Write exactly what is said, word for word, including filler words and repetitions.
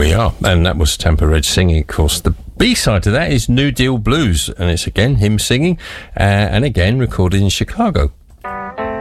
we are. And that was Tampa Red singing, of course. The B-side to that is New Deal Blues, and it's again him singing, uh, and again recorded in Chicago.